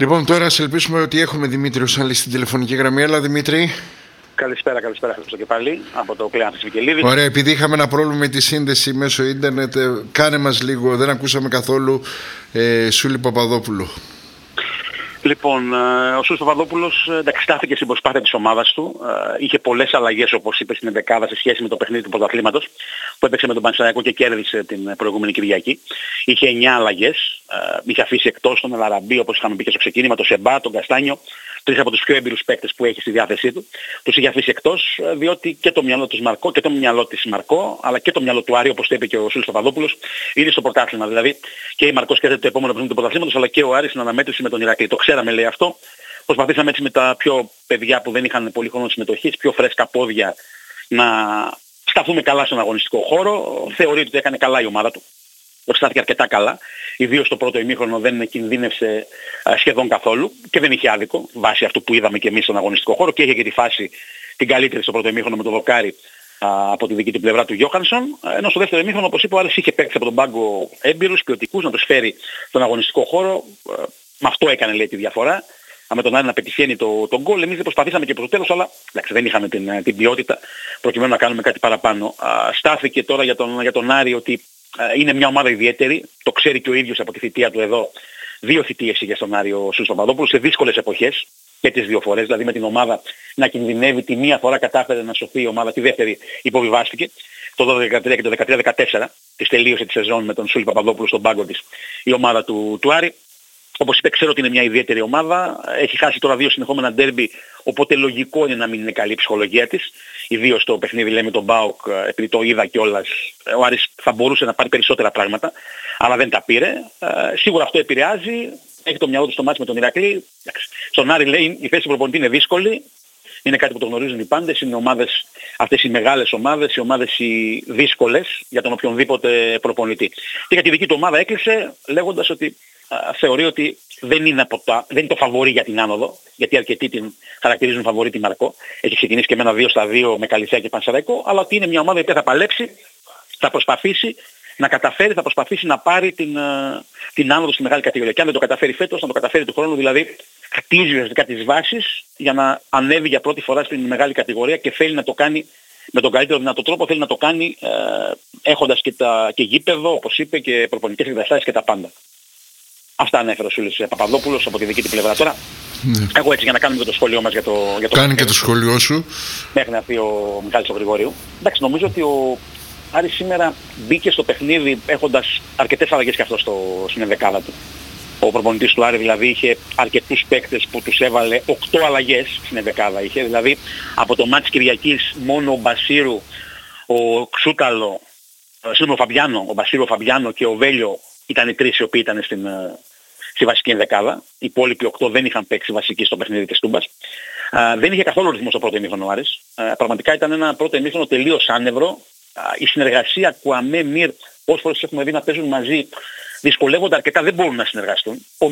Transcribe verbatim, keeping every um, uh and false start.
Λοιπόν, τώρα ας ελπίσουμε ότι έχουμε Δημήτριο Σάλη στην τηλεφωνική γραμμή. Έλα, Δημήτρη. Καλησπέρα, καλησπέρα Χριστό και πάλι από το Κλέανθης Βικελίδη. Ωραία, επειδή είχαμε ένα πρόβλημα με τη σύνδεση μέσω ίντερνετ, κάνε μας λίγο, δεν ακούσαμε καθόλου ε, Σούλη Παπαδόπουλου. Λοιπόν, ο Σούλης Παπαδόπουλος στάθηκε στην προσπάθεια της ομάδας του. Είχε πολλές αλλαγές, όπως είπε, στην ενδεκάδα σε σχέση με το παιχνίδι του πρωταθλήματος που έπαιξε με τον Πανσεραϊκό και κέρδισε την προηγούμενη Κυριακή. Είχε εννιά αλλαγές. Είχε αφήσει εκτός τον Ελαραμπή, όπως είχαμε πει και στο ξεκίνημα, τον Σεμπά, τον Καστάνιο, τρεις από τους πιο έμπειρους παίκτες που έχει στη διάθεσή του. Τους είχε αφήσει εκτός, διότι και το μυαλό της Μαρκό και το μυαλό της Μαρκό, αλλά και το μυαλό του Άρη, όπως το είπε και ο Σούλης Παπαδόπουλος, είναι στο πρωτάθλημα. Δηλαδή και η Μαρκό σκέφτεται το επόμενο παιχνίδι του πρωταθλήματος, αλλά και ο Άρης στην αναμέτρηση με τον Ηρακλή. Το ξέραμε, λέει αυτό. Προσπαθήσαμε έτσι με τα πιο παιδιά που δεν είχαν πολύ χρόνο συμμετοχής, πιο φρέσκα πόδια, να σταθούμε καλά στον αγωνιστικό χώρο. Θεωρείται ότι έκανε καλά η ομάδα του. Στάθηκε αρκετά καλά. Ιδίως στο πρώτο ημίχρονο δεν κινδύνευσε σχεδόν καθόλου και δεν είχε άδικο βάσει αυτού που είδαμε και εμείς στον αγωνιστικό χώρο και είχε και τη φάση την καλύτερη στο πρώτο ημίχρονο με το δοκάρι από τη δική του πλευρά του Γιόχανσον. Ενώ στο δεύτερο ημίχρονο, όπως είπε, ο Άρης είχε παίξει από τον πάγκο έμπειρους, ποιοτικούς, να τους φέρει στον αγωνιστικό χώρο. Με αυτό έκανε, λέει, τη διαφορά. Με τον Άρη να πετυχαίνει το, το γκολ. Εμείς δεν προσπαθήσαμε και προς το τέλος, αλλά εντάξει, δεν είχαμε την, την ποιότητα προκειμένου να κάνουμε κάτι παραπάνω. Α, στάθηκε τώρα για τον, για τον Άρη ότι α, είναι μια ομάδα ιδιαίτερη. Το ξέρει και ο ίδιος από τη θητεία του εδώ. Δύο θητείες είχε στον Άρη ο Σούλης Παπαδόπουλος σε δύσκολες εποχές και τις δύο φορές. Δηλαδή με την ομάδα να κινδυνεύει, τη μία φορά κατάφερε να σωθεί η ομάδα, τη δεύτερη υποβιβάστηκε. Το δώδεκα δεκατρία και το δεκατρία δεκατέσσερα της τελείωσε τη σεζόν με τον Σούλη Παπαδόπουλο στον πάγκο της η ομάδα του, του Άρη. Όπως είπε, ξέρω ότι είναι μια ιδιαίτερη ομάδα. Έχει χάσει τώρα δύο συνεχόμενα ντέρμπι, οπότε λογικό είναι να μην είναι καλή η ψυχολογία της. Ιδίως το παιχνίδι, λέμε, τον ΠΑΟΚ, επειδή το είδα κιόλας, ο Άρης θα μπορούσε να πάρει περισσότερα πράγματα, αλλά δεν τα πήρε. Σίγουρα αυτό επηρεάζει. Έχει το μυαλό του στο μάτς με τον Ηρακλή. Στον Άρη, λέει, η θέση του προπονητή είναι δύσκολη. Είναι κάτι που το γνωρίζουν οι πάντες. Είναι ομάδες, αυτές οι μεγάλες ομάδες, οι ομάδες οι δύσκολες για τον οποιονδήποτε προπονητή. Και για τη δική του ομάδα έκλεισε λέγοντας ότι θεωρεί ότι δεν είναι, από τα, δεν είναι το φαβορί για την άνοδο, γιατί αρκετοί την χαρακτηρίζουν φαβορί τη Μαρκό. Έχει ξεκινήσει και με ένα δύο στα δύο με Καλυθέα και Πανσεραϊκό, αλλά ότι είναι μια ομάδα που θα παλέψει, θα προσπαθήσει να καταφέρει, θα προσπαθήσει να πάρει την, την άνοδο στη μεγάλη κατηγορία. Και αν δεν το καταφέρει φέτος, να το καταφέρει του χρόνου, δηλαδή χτίζει ουσιαστικά τις βάσεις για να ανέβει για πρώτη φορά στην μεγάλη κατηγορία και θέλει να το κάνει με τον καλύτερο δυνατό τρόπο, θέλει να το κάνει ε, έχοντας και, τα, και γήπεδο, όπως είπε, και προπονητικές εγκαταστάσεις και τα πάντα. Αυτά ανέφερε ο Σούλης Παπαδόπουλος από τη δική του πλευρά. Τώρα, ναι. Εγώ έτσι για να κάνουμε και το σχόλιο μας για το... Για το Κάνει και το σχόλιο σου. Μέχρι να πει ο Μιχάλης ο Γρηγόριου. Εντάξει, νομίζω ότι ο Άρης σήμερα μπήκε στο παιχνίδι έχοντας αρκετές αλλαγές και αυτό στο, στην ενδεκάδα του. Ο προπονητής του Άρη δηλαδή είχε αρκετούς παίκτες που τους έβαλε οκτώ αλλαγές στην ενδεκάδα. Είχε δηλαδή από το μάτς Κυριακής μόνο ο Μπασίρου, ο Ξούταλο, ο Φαμπιάνο, ο Μπασίρου, ο Φαμπιάνο και ο Βέλιο ήταν οι τρεις οι οποίοι ήταν στην, στη βασική ενδεκάδα. Οι υπόλοιποι οκτώ δεν είχαν παίξει βασική στο παιχνίδι της Τούμπας. Α, δεν είχε καθόλου ρυθμό στο πρώτο ημίχρονο ο Άρης. Α, πραγματικά ήταν ένα πρώτο ημίχρονο τελείως άνευρο. Α, η συνεργασία Κουαμέ, Μυρ, όσες φορές έχουμε δει να παίζουν μαζί, δυσκολεύονται αρκετά, δεν μπορούν να συνεργαστούν. Ο